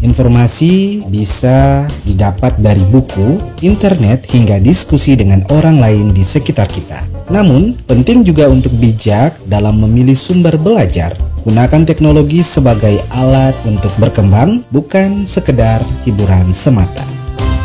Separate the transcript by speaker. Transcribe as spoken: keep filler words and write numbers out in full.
Speaker 1: Informasi bisa didapat dari buku, internet, hingga diskusi dengan orang lain di sekitar kita. Namun, penting juga untuk bijak dalam memilih sumber belajar. Gunakan teknologi sebagai alat untuk berkembang, bukan sekedar hiburan semata.